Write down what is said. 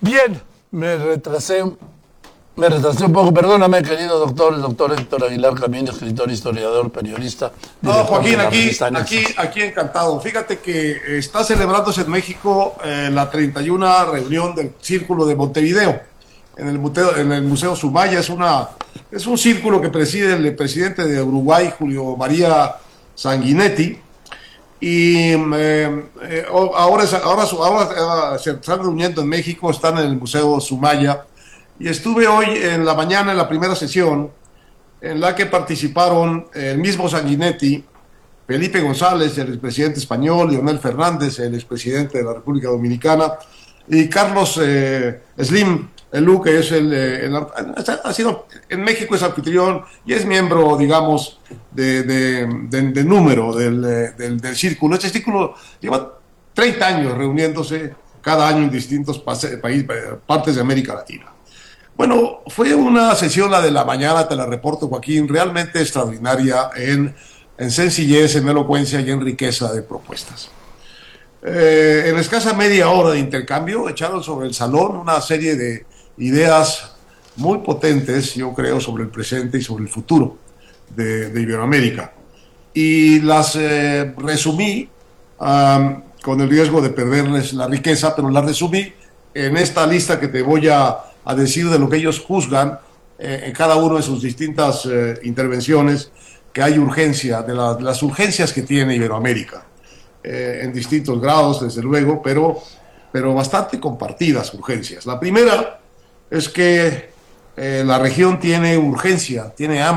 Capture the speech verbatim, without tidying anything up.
Bien, me retrasé, me retrasé un poco, perdóname, querido doctor, el doctor Héctor Aguilar Camín, escritor, historiador, periodista. No, Joaquín, aquí, revista aquí, Nexos. aquí encantado. Fíjate que está celebrándose en México eh, la treinta y una reunión del Círculo de Montevideo en el Museo, en el Museo Sumaya. Es una, es un círculo que preside el presidente de Uruguay, Julio María Sanguinetti. Y eh, eh, ahora, es- ahora, su- ahora eh, se están reuniendo en México, están en el Museo Sumaya. Y estuve hoy en la mañana en la primera sesión en la que participaron el mismo Sanguinetti, Felipe González, el expresidente español, Leonel Fernández, el expresidente de la República Dominicana, y Carlos eh, Slim Elú, que es el, eh, el- ha sido en México, es anfitrión y es miembro, digamos, de, de, de, de número del, eh, del, del círculo. Este círculo lleva treinta años reuniéndose cada año en distintos países, partes de América Latina. Bueno, fue una sesión, la de la mañana, te la reporto, Joaquín, realmente extraordinaria en, en sencillez, en elocuencia y en riqueza de propuestas. Eh, en escasa media hora de intercambio echaron sobre el salón una serie de ideas muy potentes, yo creo, sobre el presente y sobre el futuro de, de Iberoamérica. Y las eh, resumí um, con el riesgo de perderles la riqueza, pero las resumí en esta lista que te voy a, a decir de lo que ellos juzgan eh, en cada una de sus distintas eh, intervenciones, que hay urgencia, de, la, de las urgencias que tiene Iberoamérica, eh, en distintos grados, desde luego, pero, pero bastante compartidas urgencias. La primera es que eh, la región tiene urgencia, tiene hambre